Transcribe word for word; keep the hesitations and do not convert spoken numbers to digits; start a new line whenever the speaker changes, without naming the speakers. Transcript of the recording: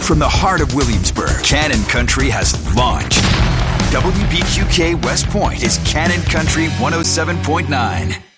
From the heart of Williamsburg, Cannon Country has launched. W B Q K West Point is Cannon Country one oh seven point nine.